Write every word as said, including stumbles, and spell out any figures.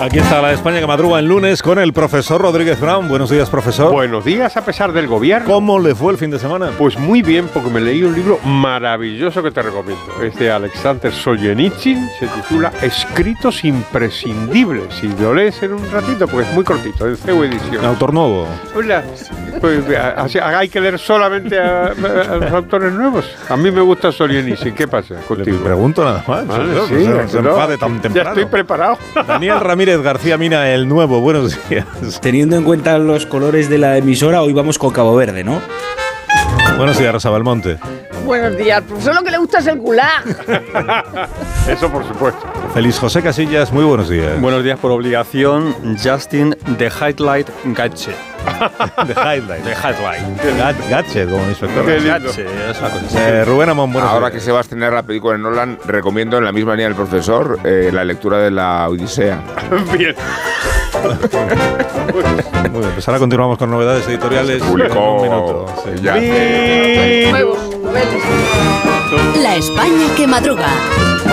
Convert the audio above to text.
Aquí está la España que madruga en lunes con el profesor Rodríguez Brown. Buenos días, profesor. Buenos días, a pesar del gobierno. ¿Cómo le fue el fin de semana? Pues muy bien, porque me leí un libro maravilloso que te recomiendo. Es de Alexander Solzhenitsyn, se titula Escritos imprescindibles. Si lo lees en un ratito, pues es muy cortito, en C E U Edición. Autor nuevo. Hola. Pues así, hay que leer solamente a, a, a los autores nuevos. A mí me gusta Solzhenitsyn. ¿Qué pasa contigo? Le pregunto nada más. Vale, no, sí, no se no, enfade tan temprano. Ya estoy preparado. Daniel Ramírez García Mina, el nuevo. Buenos días. Teniendo en cuenta los colores de la emisora, hoy vamos con Cabo Verde, ¿no? Buenos días, Rosa Belmonte. Buenos días, profesor, lo que le gusta es el gulag. Eso por supuesto. Feliz José Casillas, muy buenos días. Buenos días por obligación, Justin The Highlight Gache. The Highlight. The Highlight. Gat- Gache, como inspector. Qué lindo. Gache, es una cosa así. Eh, Rubén Amón, buenos Ahora días. que se va a estrenar la película de Nolan, recomiendo en la misma línea del profesor eh, la lectura de la Odisea. Bien. Muy bien, pues ahora continuamos con novedades editoriales. Se publicó En un minuto. Sí. ya hace- Nuevos, noveles. La España que madruga.